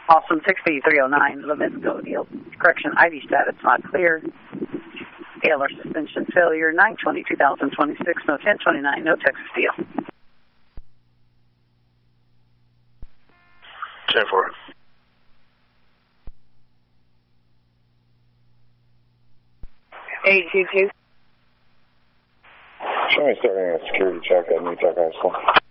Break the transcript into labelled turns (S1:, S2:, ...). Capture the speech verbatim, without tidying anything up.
S1: Awesome, six B three oh nine, Levisco, yield. Correction, I D status not clear. A L R suspension failure, nine twenty two thousand twenty-six, no ten twenty-nine, no Texas deal.
S2: ten four.
S1: eight two two.
S3: Show me starting a security check at New Tech High School.